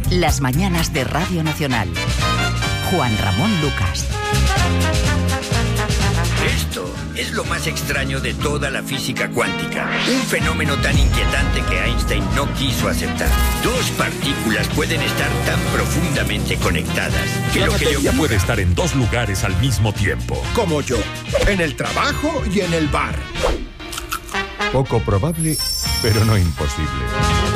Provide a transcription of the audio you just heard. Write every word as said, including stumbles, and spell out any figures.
Las mañanas de Radio Nacional. Juan Ramón Lucas. Esto es lo más extraño de toda la física cuántica. Un fenómeno tan inquietante que Einstein no quiso aceptar. Dos partículas pueden estar tan profundamente conectadas que la lo que le materia ocurra... puede estar en dos lugares al mismo tiempo. Como yo, en el trabajo y en el bar. Poco probable, pero no imposible.